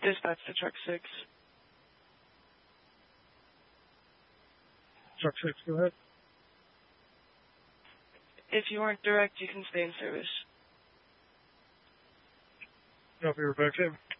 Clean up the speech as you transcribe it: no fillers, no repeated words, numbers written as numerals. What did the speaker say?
Dispatch to truck 6. Truck 6, go ahead. If you aren't direct, you can stay in service. Copy, we're back in.